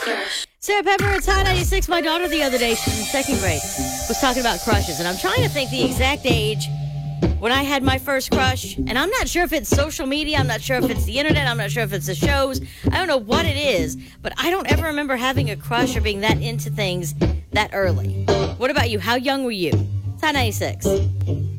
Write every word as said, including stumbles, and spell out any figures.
Sarah Pepper, it's Hot ninety-six. My daughter the other day, she's in second grade, was talking about crushes. And I'm trying to think the exact age when I had my first crush. And I'm not sure if it's social media. I'm not sure if it's the internet. I'm not sure if it's the shows. I don't know what it is. But I don't ever remember having a crush or being that into things that early. What about you? How young were you? It's Hot ninety-six.